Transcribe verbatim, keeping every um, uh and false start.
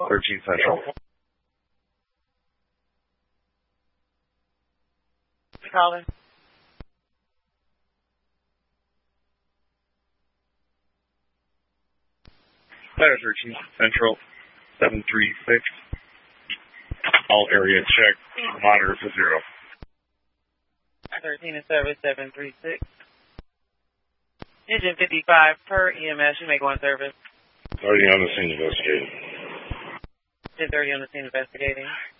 thirteen Central. Calling. Fire thirteen Central, seven three six. All area check. Monitor to zero. thirteen and service, seven three six. Engine fifty-five per E M S. You make one service. thirty on the scene investigating. ten thirty on the scene investigating.